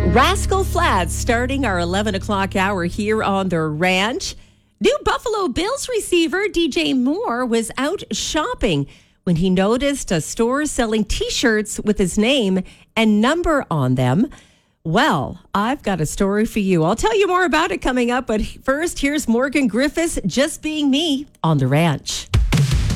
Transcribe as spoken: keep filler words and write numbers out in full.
Rascal Flats starting our eleven o'clock hour here on the ranch. New Buffalo Bills receiver D J Moore was out shopping when he noticed a store selling T-shirts with his name and number on them. Well, I've got a story for you. I'll tell you more about it coming up, but first, here's Morgan Griffiths, Just Being Me, on the ranch.